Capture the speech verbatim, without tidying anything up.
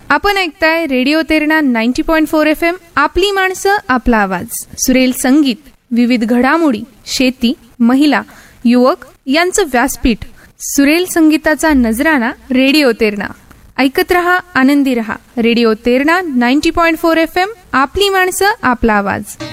आपण ऐकताय radio Terna ninety point four F M. आपली माणसं आपला आवाज. सुरेल संगीत, विविध घडामोडी, शेती, महिला, युवक यांचं व्यासपीठ. सुरेल संगीताचा नजराणा रेडिओ तेरणा. ऐकत रहा, आनंदी रहा. Radio Terna ninety point four F M. आपली माणसं आपला आवाज.